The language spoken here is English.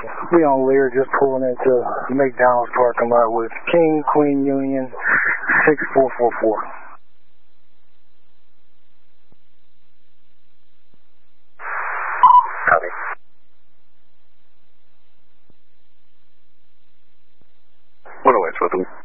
Leon Lear just pulling into McDonald's parking lot with King Queen Union 6444. Copy. 108, with them.